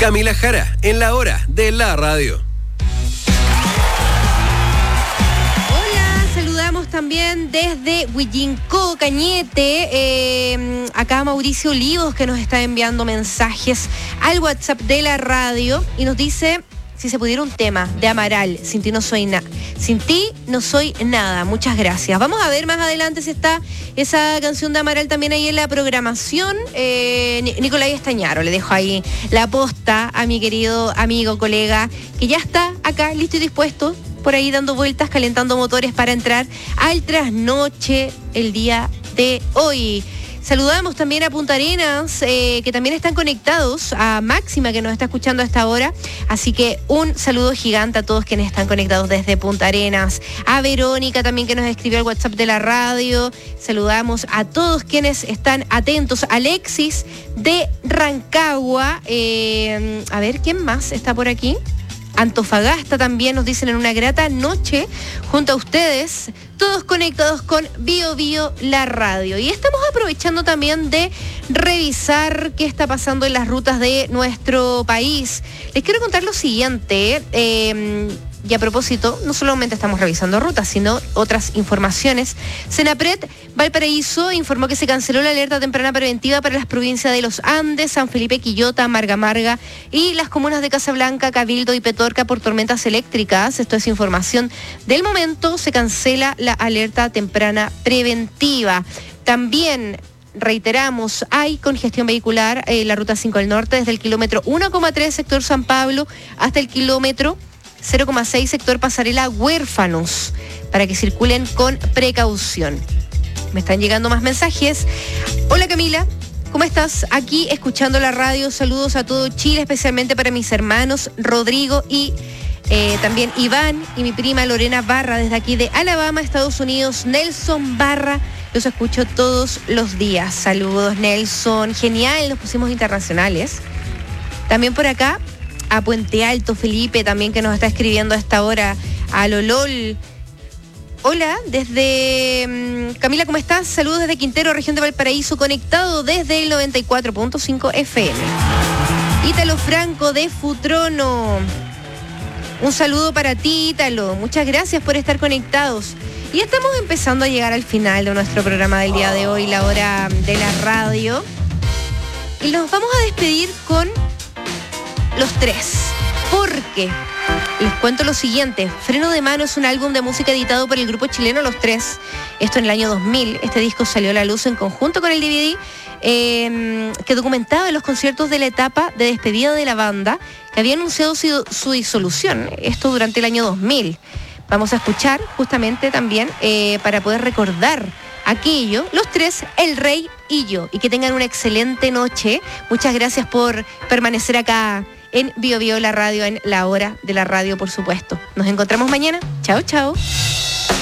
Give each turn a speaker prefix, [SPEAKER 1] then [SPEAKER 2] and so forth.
[SPEAKER 1] Camila Jara, en la hora de la radio.
[SPEAKER 2] Saludamos también desde Huillincó, Cañete, acá Mauricio Olivos, que nos está enviando mensajes al WhatsApp de la radio y nos dice: si se pudiera un tema de Amaral, sin ti no soy nada, muchas gracias. Vamos a ver más adelante si está esa canción de Amaral también ahí en la programación. Nicolai Estañaro, le dejo ahí la posta a mi querido amigo, colega, que ya está acá listo y dispuesto, por ahí dando vueltas, calentando motores para entrar al trasnoche el día de hoy. Saludamos también a Punta Arenas, que también están conectados, a Máxima, que nos está escuchando a esta hora. Así que un saludo gigante a todos quienes están conectados desde Punta Arenas. A Verónica también, que nos escribió al WhatsApp de la radio. Saludamos a todos quienes están atentos. Alexis de Rancagua. A ver, ¿quién más está por aquí? Antofagasta también nos dicen: en una grata noche junto a ustedes, todos conectados con Bio Bio la radio. Y estamos aprovechando también de revisar qué está pasando en las rutas de nuestro país. Les quiero contar lo siguiente, y a propósito, no solamente estamos revisando rutas, sino otras informaciones. Senapred Valparaíso informó que se canceló la alerta temprana preventiva para las provincias de Los Andes, San Felipe, Quillota, Marga Marga y las comunas de Casablanca, Cabildo y Petorca por tormentas eléctricas. Esto es información del momento. Se cancela la alerta temprana preventiva. También reiteramos, hay congestión vehicular en la ruta 5 del norte desde el kilómetro 1,3 sector San Pablo hasta el kilómetro 0,6 sector Pasarela Huérfanos, para que circulen con precaución. Me están llegando más mensajes. Hola Camila, ¿cómo estás? Aquí escuchando la radio. Saludos a todo Chile, especialmente para mis hermanos Rodrigo y también Iván y mi prima Lorena Barra, desde aquí de Alabama, Estados Unidos. Nelson Barra, los escucho todos los días. Saludos, Nelson. Genial, nos pusimos internacionales. También por acá a Puente Alto, Felipe, también, que nos está escribiendo a esta hora, a Lolol. Hola, desde Camila, ¿cómo estás? Saludos desde Quintero, región de Valparaíso, conectado desde el 94.5 FM. Ítalo Franco de Futrono. Un saludo para ti, Ítalo. Muchas gracias por estar conectados. Y estamos empezando a llegar al final de nuestro programa del día de hoy, la hora de la radio. Y nos vamos a despedir con Los Tres, porque les cuento lo siguiente: Freno de Mano es un álbum de música editado por el grupo chileno Los Tres, esto en el año 2000. Este disco salió a la luz en conjunto con el DVD, que documentaba los conciertos de la etapa de despedida de la banda, que había anunciado su disolución, esto durante el año 2000. Vamos a escuchar justamente también, para poder recordar aquello, Los Tres, El Rey y yo. Y que tengan una excelente noche. Muchas gracias por permanecer acá en Bio Bio la radio, en la hora de la radio, por supuesto. Nos encontramos mañana. Chao, chao.